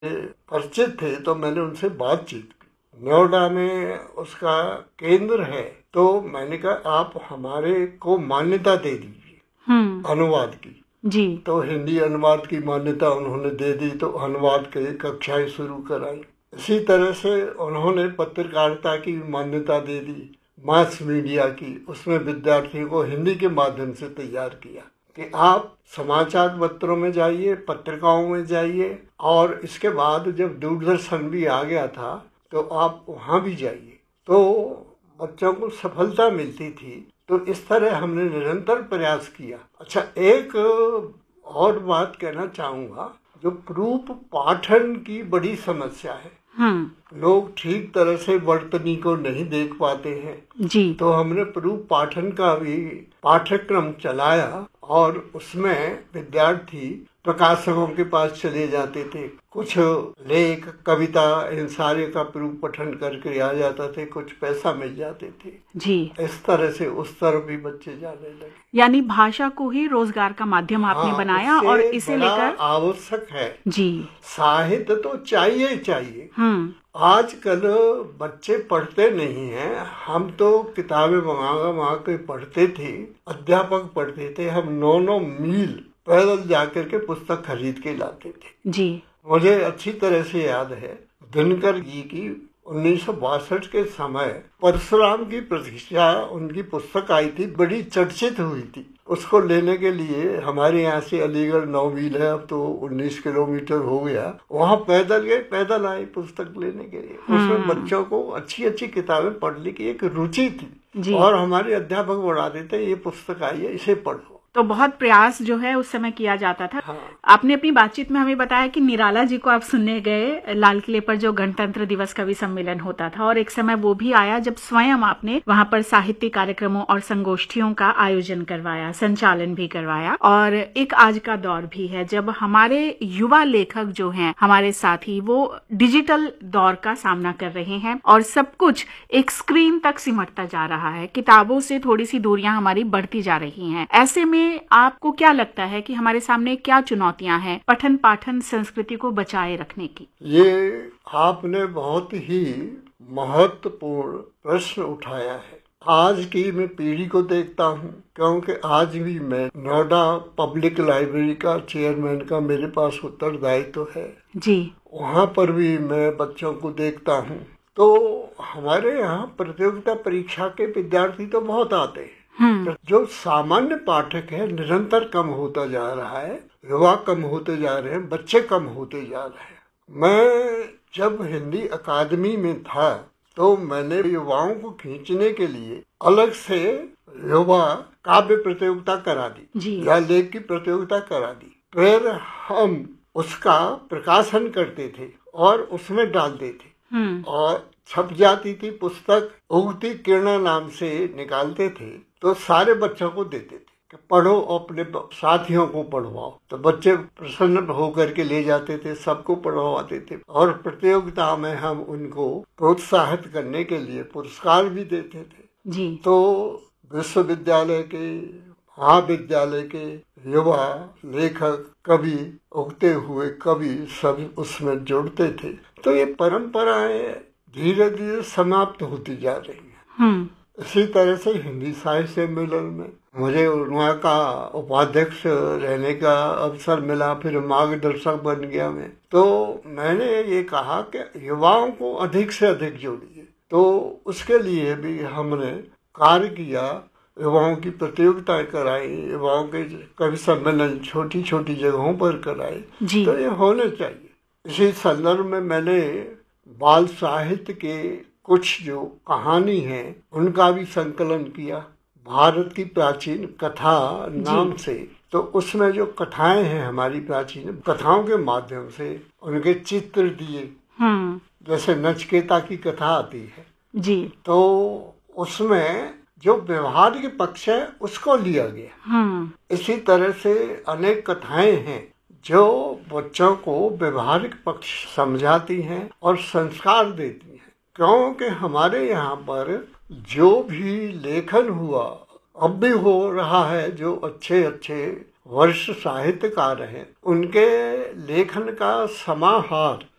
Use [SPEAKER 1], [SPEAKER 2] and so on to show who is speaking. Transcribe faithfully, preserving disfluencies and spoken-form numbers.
[SPEAKER 1] परिचित थे तो मैंने उनसे बातचीत की। नोएडा में उसका केंद्र है, तो मैंने कहा आप हमारे को मान्यता दे दीजिए अनुवाद की।
[SPEAKER 2] जी।
[SPEAKER 1] तो हिंदी अनुवाद की मान्यता उन्होंने दे दी, तो अनुवाद की कक्षाएं शुरू कराई। इसी तरह से उन्होंने पत्रकारिता की मान्यता दे दी, मास मीडिया की, उसमें विद्यार्थियों को हिंदी के माध्यम से तैयार किया कि आप समाचार पत्रों में जाइए, पत्रिकाओं में जाइए, और इसके बाद जब दूरदर्शन भी आ गया था तो आप वहाँ भी जाइए। तो बच्चों को सफलता मिलती थी। तो इस तरह हमने निरंतर प्रयास किया। अच्छा, एक और बात कहना चाहूँगा, जो प्रूफ पाठन की बड़ी समस्या है। लोग ठीक तरह से वर्तनी को नहीं देख पाते हैं
[SPEAKER 2] जी।
[SPEAKER 1] तो हमने प्रूफ पाठन का भी पाठ्यक्रम चलाया, और उसमें विद्यार्थी प्रकाशकों के पास चले जाते थे, कुछ लेख, कविता, इन सारे का प्रूफ पठन करके आ जाता थे, कुछ पैसा मिल जाते थे
[SPEAKER 2] जी।
[SPEAKER 1] इस तरह से उस तरफ भी बच्चे जाने लगे।
[SPEAKER 2] यानी भाषा को ही रोजगार का माध्यम आपने
[SPEAKER 1] हाँ,
[SPEAKER 2] बनाया, और इसे लेकर
[SPEAKER 1] आवश्यक है
[SPEAKER 2] जी।
[SPEAKER 1] साहित्य तो चाहिए ही चाहिए।
[SPEAKER 2] हम्म
[SPEAKER 1] आजकल बच्चे पढ़ते नहीं हैं। हम तो किताबें मंगा मंगा के पढ़ते थे, अध्यापक पढ़ते थे, हम नौ नौ मील पैदल जाकर के पुस्तक खरीद के लाते थे
[SPEAKER 2] जी।
[SPEAKER 1] मुझे अच्छी तरह से याद है, दिनकर जी की उन्नीस सौ बासठ के समय परशुराम की प्रतीक्षा उनकी पुस्तक आई थी, बड़ी चर्चित हुई थी। उसको लेने के लिए हमारे यहाँ से अलीगढ़ नौ मील है, अब तो उन्नीस किलोमीटर हो गया, वहाँ पैदल गए, पैदल आए पुस्तक लेने के लिए। उसमें बच्चों को अच्छी अच्छी किताबें पढ़ने की एक रुचि थी, और हमारे अध्यापक बढ़ा देते ये पुस्तक आई है, इसे पढ़ो।
[SPEAKER 2] तो बहुत प्रयास जो है उस समय किया जाता था।
[SPEAKER 1] हाँ।
[SPEAKER 2] आपने अपनी बातचीत में हमें बताया कि निराला जी को आप सुनने गए लाल किले पर, जो गणतंत्र दिवस कवि सम्मेलन होता था, और एक समय वो भी आया जब स्वयं आपने वहां पर साहित्यिक कार्यक्रमों और संगोष्ठियों का आयोजन करवाया, संचालन भी करवाया। और एक आज का दौर भी है जब हमारे युवा लेखक जो हैं, हमारे साथी, वो डिजिटल दौर का सामना कर रहे हैं, और सब कुछ एक स्क्रीन तक सिमटता जा रहा है, किताबों से थोड़ी सी दूरियां हमारी बढ़ती जा रही हैं। ऐसे में आपको क्या लगता है कि हमारे सामने क्या चुनौतियां हैं पठन पाठन संस्कृति को बचाए रखने की?
[SPEAKER 1] ये आपने बहुत ही महत्वपूर्ण प्रश्न उठाया है। आज की मैं पीढ़ी को देखता हूँ, क्योंकि आज भी मैं नोएडा पब्लिक लाइब्रेरी का चेयरमैन का मेरे पास उत्तरदायित्व है
[SPEAKER 2] जी।
[SPEAKER 1] वहाँ पर भी मैं बच्चों को देखता हूँ, तो हमारे यहाँ प्रतियोगिता परीक्षा के विद्यार्थी तो बहुत आते हैं। जो सामान्य पाठक है निरंतर कम होता जा रहा है, युवा कम होते जा रहे हैं, बच्चे कम होते जा रहे हैं। मैं जब हिंदी अकादमी में था तो मैंने युवाओं को खींचने के लिए अलग से युवा काव्य प्रतियोगिता करा दी या लेख की प्रतियोगिता करा दी। फिर हम उसका प्रकाशन करते थे और उसमें डालते थे, और छप जाती थी पुस्तक, उगती किरणा नाम से निकालते थे, तो सारे बच्चों को देते थे कि पढ़ो, अपने साथियों को पढ़वाओ। तो बच्चे प्रसन्न होकर के ले जाते थे, सबको पढ़वाते थे, और प्रतियोगिता में हम उनको प्रोत्साहित करने के लिए पुरस्कार भी देते थे
[SPEAKER 2] जी।
[SPEAKER 1] तो विश्वविद्यालय के, महाविद्यालय के युवा लेखक, कवि, उगते हुए कवि सब उसमें जुड़ते थे। तो ये परंपराएं धीरे धीरे समाप्त होती जा रही हैं। इसी तरह से हिंदी साहित्य सम्मेलन में मुझे वहाँ का उपाध्यक्ष रहने का अवसर मिला, फिर मार्गदर्शक बन गया मैं। तो मैंने ये कहा कि युवाओं को अधिक से अधिक जोड़िए, तो उसके लिए भी हमने कार्य किया, युवाओं की प्रतियोगिताएं कराई, युवाओं के कवि सम्मेलन छोटी छोटी जगहों पर कराए, तो ये होने चाहिए। इसी संदर्भ में मैंने बाल साहित्य के कुछ जो कहानी है उनका भी संकलन किया, भारत की प्राचीन कथा नाम से। तो उसमें जो कथाएं हैं हमारी प्राचीन कथाओं के माध्यम से उनके चित्र दिए, जैसे नचिकेता की कथा आती है
[SPEAKER 2] जी,
[SPEAKER 1] तो उसमें जो व्यवहारिक पक्ष है उसको लिया गया। इसी तरह से अनेक कथाएं हैं जो बच्चों को व्यवहारिक पक्ष समझाती हैं और संस्कार देती हैं, क्योंकि हमारे यहाँ पर जो भी लेखन हुआ, अब भी हो रहा है, जो अच्छे अच्छे वर्ष साहित्यकार हैं। उनके लेखन का समाहार